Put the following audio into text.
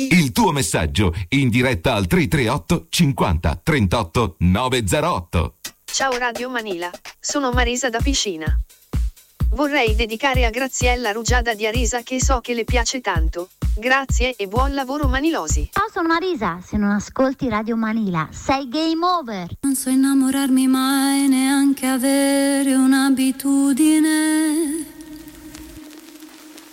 Il tuo messaggio in diretta al 338 50 38 908. Ciao Radio Manila, sono Marisa da Piscina. Vorrei dedicare a Graziella Rugiada di Arisa che so che le piace tanto. Grazie e buon lavoro Manilosi. Ciao, sono Marisa. Se non ascolti Radio Manila, sei game over. Non so innamorarmi mai, neanche avere un'abitudine.